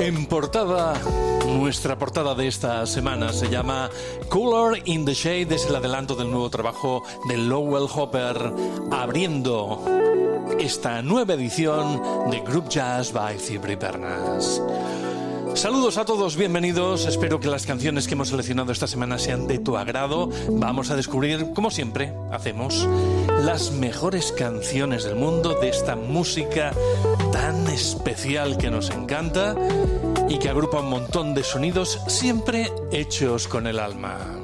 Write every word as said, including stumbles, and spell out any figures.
En portada, nuestra portada de esta semana se llama Color in the Shade, es el adelanto del nuevo trabajo de Lowell Hopper, abriendo esta nueva edición de Group Jazz by Cipri Pernas. Saludos a todos, bienvenidos. Espero que las canciones que hemos seleccionado esta semana sean de tu agrado. Vamos a descubrir, como siempre hacemos, las mejores canciones del mundo de esta música tan especial que nos encanta y que agrupa un montón de sonidos siempre hechos con el alma.